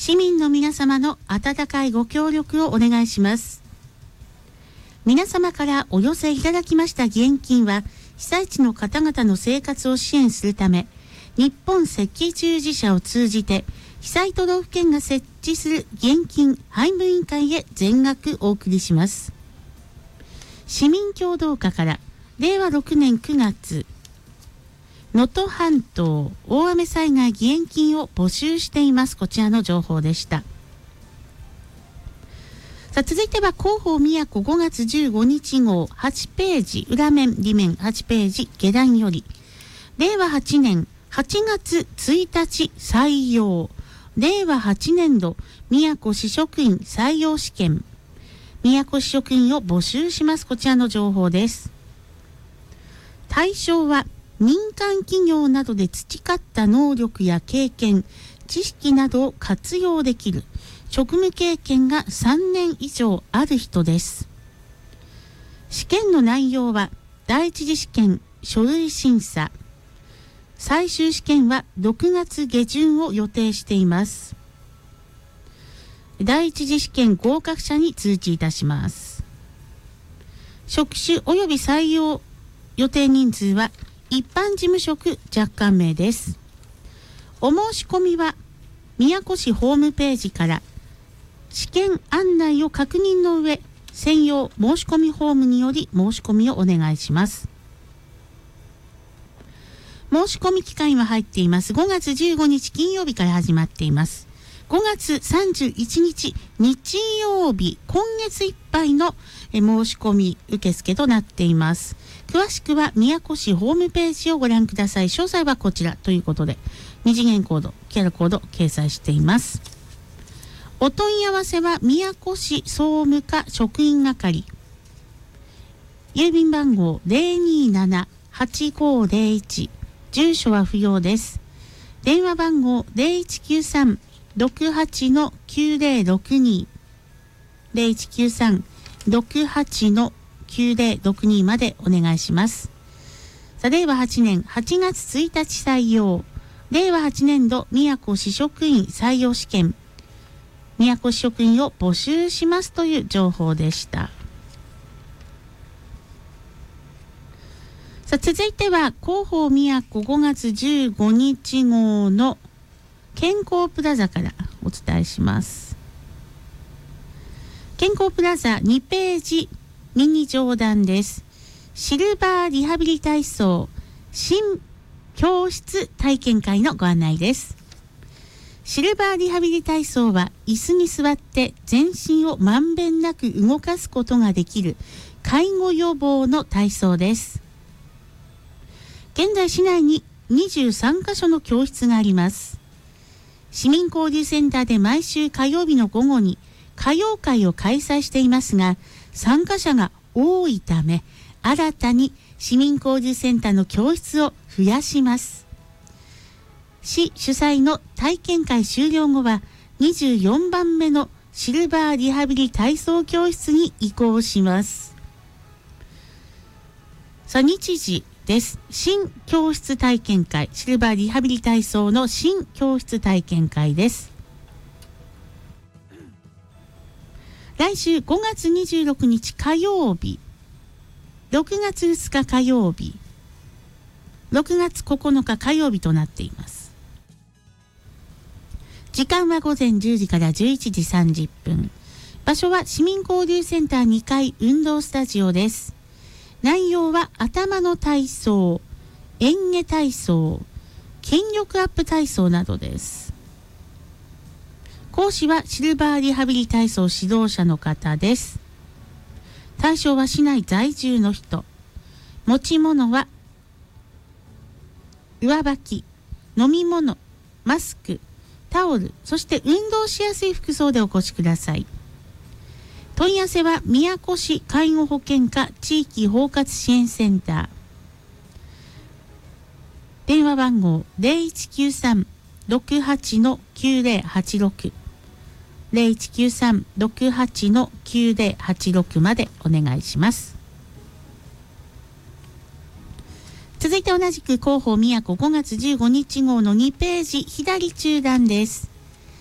市民の皆様の温かいご協力をお願いします。皆様からお寄せいただきました義援金は、被災地の方々の生活を支援するため、日本赤十字社を通じて、被災都道府県が設置する義援金配務委員会へ全額お送りします。市民協同課から令和6年9月、能登半島大雨災害義援金を募集しています。こちらの情報でした。さあ、続いては広報宮古5月15日号8ページ、裏面裏面8ページ下段より、令和8年8月1日採用、令和8年度宮古市職員採用試験、宮古市職員を募集します。こちらの情報です。対象は民間企業などで培った能力や経験、知識などを活用できる職務経験が3年以上ある人です。試験の内容は第一次試験、書類審査、最終試験は6月下旬を予定しています。第一次試験合格者に通知いたします。職種及び採用予定人数は一般事務職若干名です。お申し込みは宮古市ホームページから試験案内を確認の上、専用申し込みフォームにより申し込みをお願いします。申し込み期間は入っています。5月15日金曜日から始まっています。5月31日日曜日、今月いっぱいの申し込み受付となっています。詳しくは宮古市ホームページをご覧ください。詳細はこちらということで、二次元コード、QRコード掲載しています。お問い合わせは宮古市総務課職員係、郵便番号 027-8501、住所は不要です。電話番号 0193-68-9062 0193-68-9062までお願いします。さあ、令和8年8月1日採用、令和8年度宮古市職員採用試験、宮古市職員を募集しますという情報でした。さあ、続いては広報宮古5月15日号の健康プラザからお伝えします。健康プラザ2ページ右上段です。シルバーリハビリ体操新教室体験会のご案内です。シルバーリハビリ体操は椅子に座って全身をまんべんなく動かすことができる介護予防の体操です。現在市内に23カ所の教室があります。市民交流センターで毎週火曜日の午後に歌謡会を開催していますが、参加者が多いため、新たに市民交流センターの教室を増やします。市主催の体験会終了後は、24番目のシルバーリハビリ体操教室に移行します。さあ、日時です。新教室体験会、シルバーリハビリ体操の新教室体験会です。来週5月26日火曜日、6月2日火曜日、6月9日火曜日となっています。時間は午前10時から11時30分。場所は市民交流センター2階運動スタジオです。内容は頭の体操、嚥下体操、筋力アップ体操などです。講師はシルバーリハビリ体操指導者の方です。対象は市内在住の人。持ち物は上履き、飲み物、マスク、タオル、そして運動しやすい服装でお越しください。問い合わせは宮古市介護保険課地域包括支援センター。電話番号 0193-68-9086 0193-68-9086までお願いします。続いて同じく広報宮古5月15日号の2ページ左中段です。